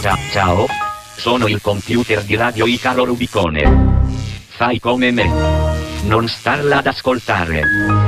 Ciao. Sono il computer di Radio Icaro Rubicone. Fai come me. Non starla ad ascoltare.